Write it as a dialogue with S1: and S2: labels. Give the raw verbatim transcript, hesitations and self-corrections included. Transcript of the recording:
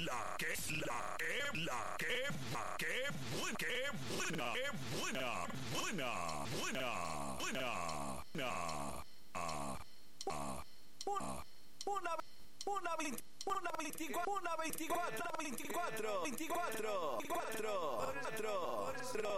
S1: la que, la que, la que, la que, buena, que buena, que buena, buena, buena, buena, buena, ah, ah,
S2: una, una, una, veinte, una veinticuatro, una veinticuatro, veinticuatro, veinticuatro, veinticuatro, cuatro, cuatro.